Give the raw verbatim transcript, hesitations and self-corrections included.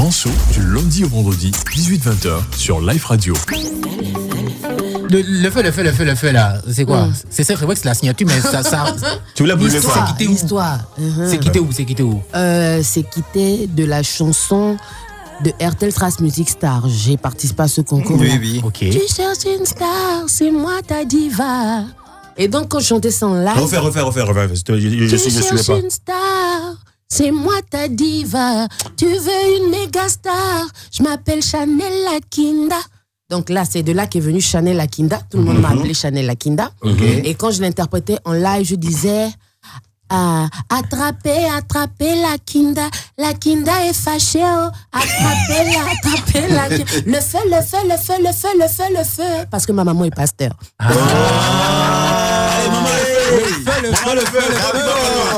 Manso, du lundi au vendredi, dix-huit vingt heures, sur Life Radio. Le, le feu, le feu, le feu, le feu, là, c'est quoi? mm. C'est ça, c'est vrai que c'est la signature, mais ça... ça tu voulais brûler quoi? C'est quitté où? L'histoire. Uh-huh. C'est quitté où? C'est quitté où? euh, C'est quitté de la chanson de R T L Trace Music Star. J'ai participé à ce concours. Oui, oui. Ok. Tu cherches une star, c'est moi ta diva. Et donc, quand je chantais ça en live... Refaire, refaire, refaire, refaire. Je, je, je, je, tu je cherches pas. une star, c'est moi ta diva. Tu veux une méga star, je m'appelle Chanel Lakinda. Donc là, c'est de là qu'est venue Chanel Lakinda. Tout le monde mm-hmm. m'a appelé Chanel Lakinda. Okay. Et quand je l'interprétais en live, je disais... Ah, attrapez, attrapez la Kinda. La Kinda est fâchée, oh. Attrapez-la, attrapez-la. Le feu, le feu, le feu, le feu, le feu, le feu. Parce que ma maman est pasteur. Ah. Allez, maman, le feu, le feu, le feu, le feu.